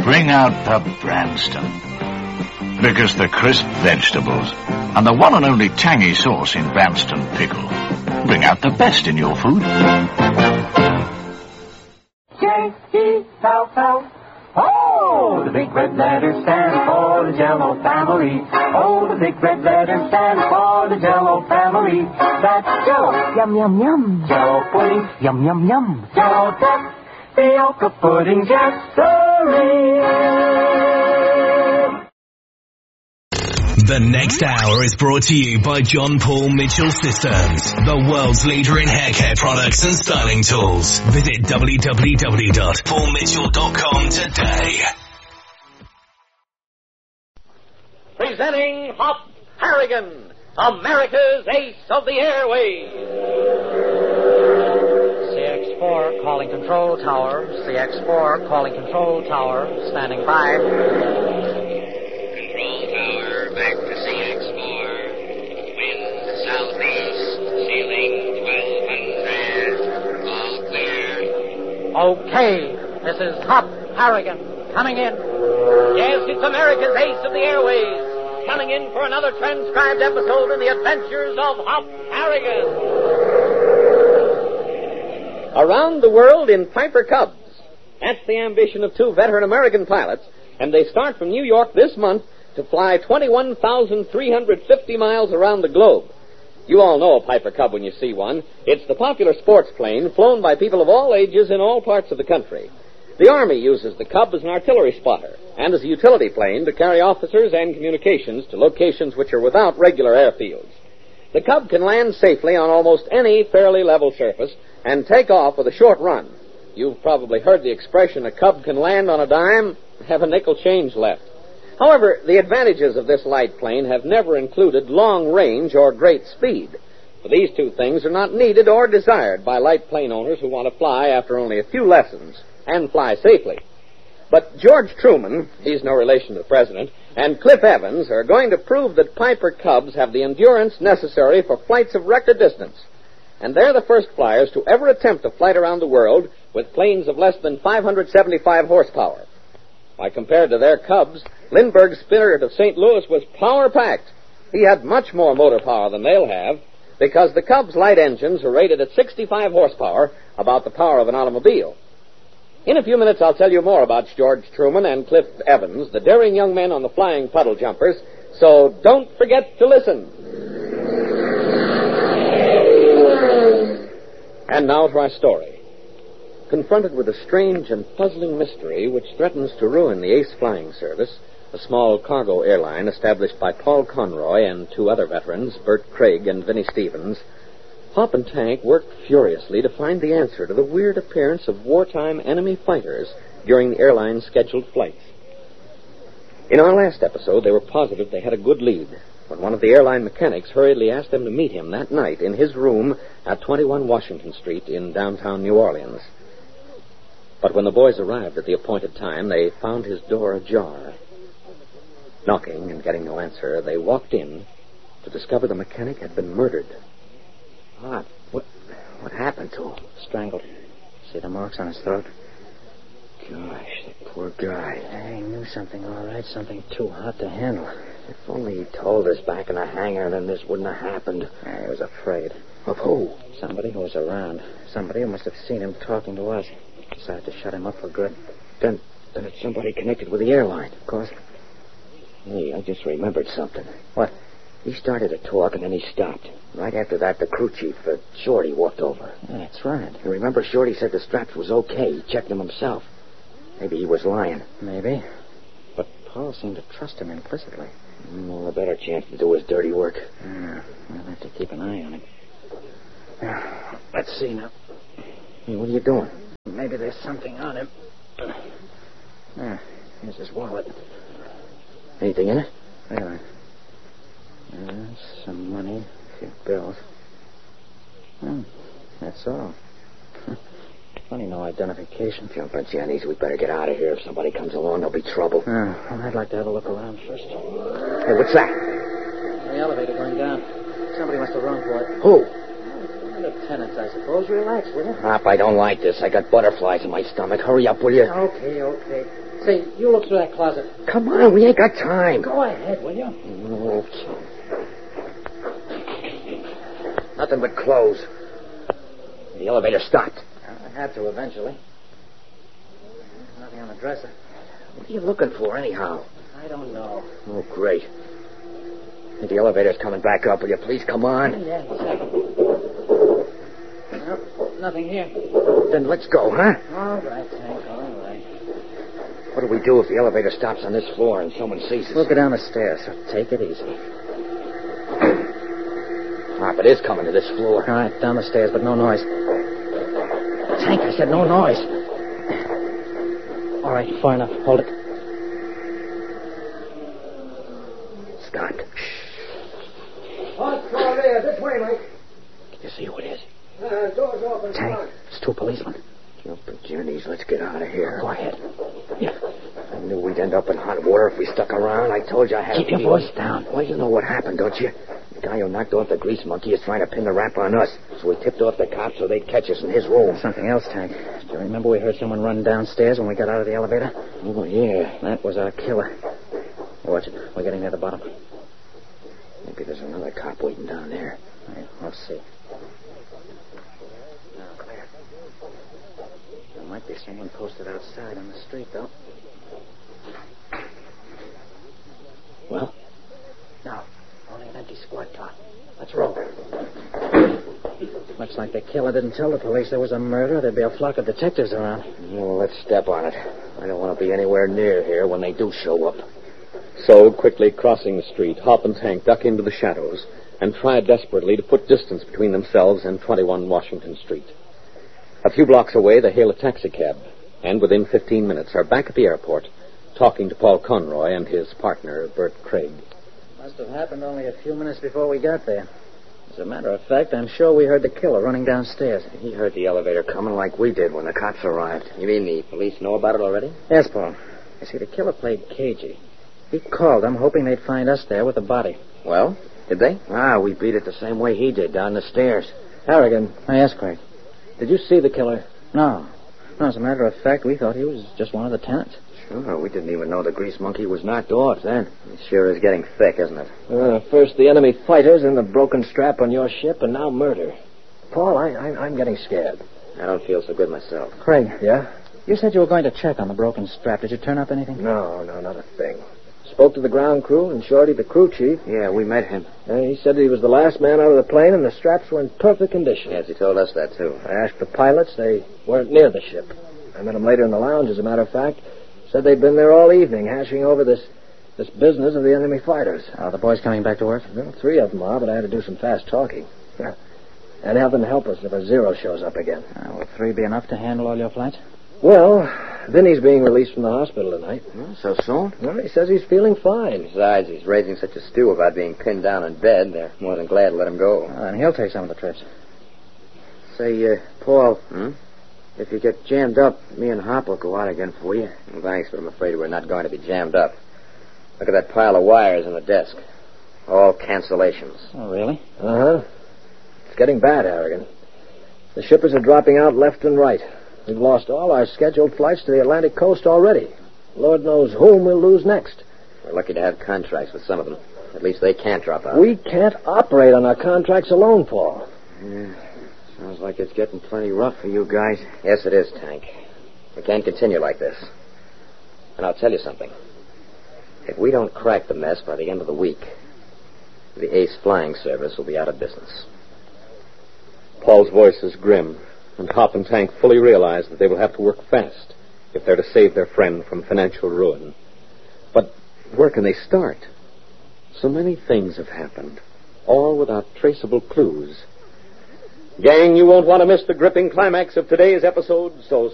Bring out the Branston. Because the crisp vegetables and the one and only tangy sauce in Branston pickle bring out the best in your food. J-E-L-L. Oh, the big red letters stand for the Jell-O family. Oh, the big red letters stand for the Jell-O family. That's Jell-O. Yum, yum, yum. Jell-O pudding. Yum, yum, yum. Jell-O tapioca pudding, yes-sirree. The next hour is brought to you by John Paul Mitchell Systems, the world's leader in hair care products and styling tools. Visit www.paulmitchell.com today. Presenting Hop Harrigan, America's ace of the airways. CX-4 calling control tower. CX-4 calling control tower. Standing by. Control tower, back to CX-4. Wind southeast, ceiling 1200. All clear. Okay, this is Hop Harrigan coming in. Yes, it's America's ace of the airways, coming in for another transcribed episode in the adventures of Hop Harrigan. Around the world in Piper Cubs. That's the ambition of two veteran American pilots, and they start from New York this month to fly 21,350 miles around the globe. You all know a Piper Cub when you see one. It's the popular sports plane flown by people of all ages in all parts of the country. The Army uses the Cub as an artillery spotter and as a utility plane to carry officers and communications to locations which are without regular airfields. The Cub can land safely on almost any fairly level surface and take off with a short run. You've probably heard the expression, a Cub can land on a dime, have a nickel change left. However, the advantages of this light plane have never included long range or great speed. For these two things are not needed or desired by light plane owners who want to fly after only a few lessons and fly safely. But George Truman, he's no relation to the president, and Cliff Evans are going to prove that Piper Cubs have the endurance necessary for flights of record distance. And they're the first flyers to ever attempt a flight around the world with planes of less than 575 horsepower. Why, compared to their Cubs, Lindbergh's Spirit of St. Louis was power-packed. He had much more motor power than they'll have, because the Cubs' light engines are rated at 65 horsepower, about the power of an automobile. In a few minutes, I'll tell you more about George Truman and Cliff Evans, the daring young men on the flying puddle jumpers, so don't forget to listen. And now to our story. Confronted with a strange and puzzling mystery which threatens to ruin the Ace Flying Service, a small cargo airline established by Paul Conroy and two other veterans, Bert Craig and Vinnie Stevens, Hop and Tank worked furiously to find the answer to the weird appearance of wartime enemy fighters during the airline's scheduled flights. In our last episode, they were positive they had a good lead when one of the airline mechanics hurriedly asked them to meet him that night in his room at 21 Washington Street in downtown New Orleans. But when the boys arrived at the appointed time, they found his door ajar. Knocking and getting no answer, they walked in to discover the mechanic had been murdered. What happened to him? Strangled. See the marks on his throat? Gosh, that poor guy. I knew something, all right. Something too hot to handle. If only he told us back in the hangar, then this wouldn't have happened. I was afraid. Of who? Somebody who was around. Somebody who must have seen him talking to us. Decided to shut him up for good. Then it's somebody connected with the airline. Of course. Hey, I just remembered something. What? He started to talk, and then he stopped. Right after that, the crew chief, Shorty, walked over. Yeah, that's right. You remember Shorty said the straps was okay. He checked them himself. Maybe he was lying. Maybe. But Paul seemed to trust him implicitly. Well, a better chance to do his dirty work. Yeah, I'll have to keep an eye on him. Yeah, let's see now. Hey, what are you doing? Maybe there's something on him. Here's his wallet. Anything in it? Yeah. Some money, a few bills. That's all. Funny, no identification. Jumping Jenny's, we better get out of here. If somebody comes along, there'll be trouble. Well, I'd like to have a look around first. Hey, what's that? The elevator going down. Somebody must have run for it. Who? Lieutenants, I suppose. Relax, will you? Hop, I don't like this. I got butterflies in my stomach. Hurry up, will you? Okay. Say, you look through that closet. Come on, we ain't got time. Go ahead, will you? Oh. Nothing but clothes. The elevator stopped. I had to eventually. Nothing on the dresser. What are you looking for, anyhow? I don't know. Oh, great. I think the elevator's coming back up. Will you please come on? Yeah, a second. Nope, nothing here. Then let's go, huh? All right, Tank, all right. What do we do if the elevator stops on this floor and someone sees us? We'll go down the stairs, so take it easy. Ah, but it is coming to this floor. All right, down the stairs, but no noise. Tank, I said no noise. All right, far enough. Hold it. Scott. What's going there? This way, Mike. Can you see who it is? Door's open. Tank, it's two policemen. Jumping Jennies, let's get out of here. Go ahead. Yeah. I knew we'd end up in hot water if we stuck around. I told you I had Keep your voice down. Well, you know what happened, don't you? The guy who knocked off the grease monkey is trying to pin the rap on us. So we tipped off the cops so they'd catch us in his room. Something else, Tank. Do you remember we heard someone run downstairs when we got out of the elevator? Oh, yeah. That was our killer. Watch it. We're getting near the bottom. Maybe there's another cop waiting down there. All right, we'll see. Now, clear. There might be someone posted outside on the street, though. Well? No, only an empty squad car. Let's roll. Looks like the killer didn't tell the police there was a murder. There'd be a flock of detectives around. Well, let's step on it. I don't want to be anywhere near here when they do show up. So, quickly crossing the street, Hop and Tank duck into the shadows and try desperately to put distance between themselves and 21 Washington Street. A few blocks away, they hail a taxicab, and within 15 minutes are back at the airport, talking to Paul Conroy and his partner, Bert Craig. Must have happened only a few minutes before we got there. As a matter of fact, I'm sure we heard the killer running downstairs. He heard the elevator coming like we did when the cops arrived. You mean the police know about it already? Yes, Paul. You see, the killer played cagey. He called them, hoping they'd find us there with the body. Well, did they? Ah, we beat it the same way he did, down the stairs. Harrigan. Oh, yes, Craig. Did you see the killer? No. No, as a matter of fact, we thought he was just one of the tenants. Sure, we didn't even know the grease monkey was knocked off then. It sure is getting thick, isn't it? First the enemy fighters, then the broken strap on your ship, and now murder. Paul, I'm getting scared. I don't feel so good myself. Craig. Yeah? You said you were going to check on the broken strap. Did you turn up anything? No, not a thing. Spoke to the ground crew and Shorty, the crew chief. Yeah, we met him. He said he was the last man out of the plane and the straps were in perfect condition. Yes, he told us that, too. I asked the pilots. They weren't near the ship. I met them later in the lounge, as a matter of fact. Said they'd been there all evening, hashing over this business of the enemy fighters. Are the boys coming back to work? Well, 3 of them are, but I had to do some fast talking. And have them help us if a Zero shows up again. Will 3 be enough to handle all your flights? Well, Vinny's being released from the hospital tonight. So soon? Well, he says he's feeling fine. Besides, he's raising such a stew about being pinned down in bed. They're more than glad to let him go. And he'll take some of the trips. Say, Paul, if you get jammed up, me and Hop will go out again for you. Well, thanks, but I'm afraid we're not going to be jammed up. Look at that pile of wires on the desk. All cancellations. Oh, really? Uh-huh. It's getting bad, Harrigan. The shippers are dropping out left and right. We've lost all our scheduled flights to the Atlantic coast already. Lord knows whom we'll lose next. We're lucky to have contracts with some of them. At least they can't drop out. We can't operate on our contracts alone, Paul. Yeah. Sounds like it's getting plenty rough for you guys. Yes, it is, Tank. We can't continue like this. And I'll tell you something. If we don't crack the mess by the end of the week, the Ace Flying Service will be out of business. Paul's voice is grim, and Hop and Tank fully realize that they will have to work fast if they're to save their friend from financial ruin. But where can they start? So many things have happened, all without traceable clues. Gang, you won't want to miss the gripping climax of today's episode, so